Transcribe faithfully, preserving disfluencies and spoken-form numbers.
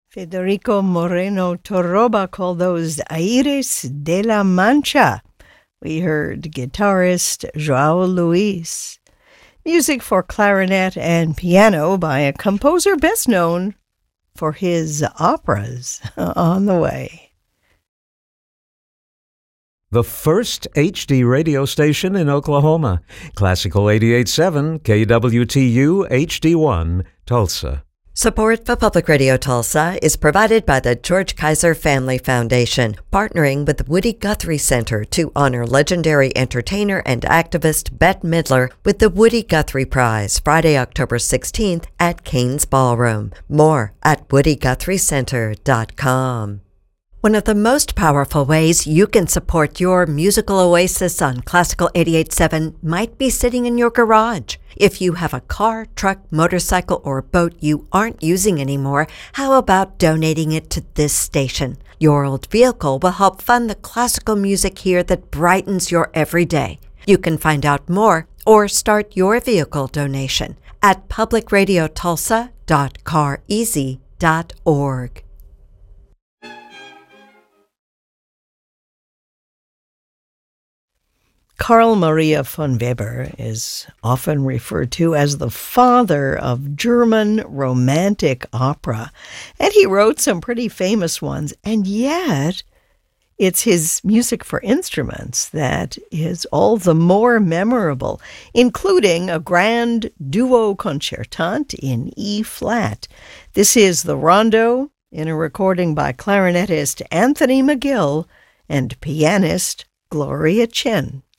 Federico Moreno Torroba called those Aires de la Mancha. We heard guitarist João Luis. Music for clarinet and piano by a composer best known for his operas. On the way. The first H D radio station in Oklahoma. Classical eighty-eight point seven K W T U H D one, Tulsa. Support for Public Radio Tulsa is provided by the George Kaiser Family Foundation, partnering with the Woody Guthrie Center to honor legendary entertainer and activist Bette Midler with the Woody Guthrie Prize, Friday, October sixteenth at Cain's Ballroom. More at woody guthrie center dot com. One of the most powerful ways you can support your musical oasis on Classical eighty-eight point seven might be sitting in your garage. If you have a car, truck, motorcycle, or boat you aren't using anymore, how about donating it to this station? Your old vehicle will help fund the classical music here that brightens your everyday. You can find out more or start your vehicle donation at public radio tulsa dot car easy dot org. Carl Maria von Weber is often referred to as the father of German romantic opera, and he wrote some pretty famous ones, and yet it's his music for instruments that is all the more memorable, including a grand duo concertante in E-flat. This is the Rondo in a recording by clarinetist Anthony McGill and pianist Gloria Chen.